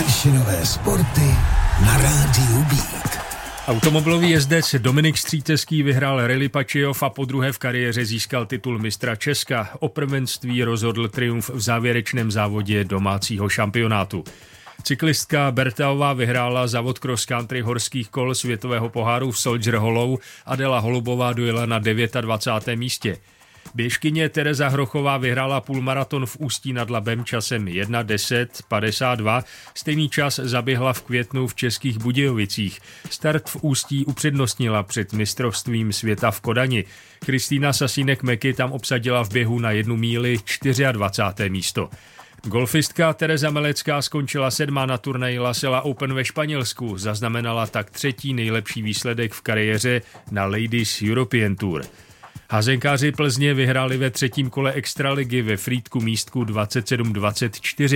Trenčinové sporty na rádiu Beat. Automobilový jezdec Dominik Střítecký vyhrál Rally Pačijov a podruhé v kariéře získal titul mistra Česka. O prvenství rozhodl triumf v závěrečném závodě domácího šampionátu. Cyklistka Bertaová vyhrála závod cross country horských kol světového poháru v Soldier Hollow, Adela Holubová dojela na 29. místě. Běžkyně Tereza Hrochová vyhrála půlmaraton v Ústí nad Labem časem 1:10:52. Stejný čas zaběhla v květnu v Českých Budějovicích. Start v Ústí upřednostnila před mistrovstvím světa v Kodani. Kristýna Sasínek-Meky tam obsadila v běhu na 1 míli 24. místo. Golfistka Tereza Melecká skončila 7. na turnaji La Sella Open ve Španělsku. Zaznamenala tak 3. nejlepší výsledek v kariéře na Ladies European Tour. Házenkáři Plzně vyhráli ve 3. kole extraligy ve Frýdku Místku 27-24.